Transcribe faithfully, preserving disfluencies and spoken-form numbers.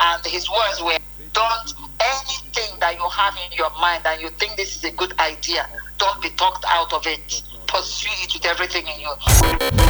And his words were, don't, anything that you have in your mind and you think this is a good idea, don't be talked out of it. Pursue it with everything in you.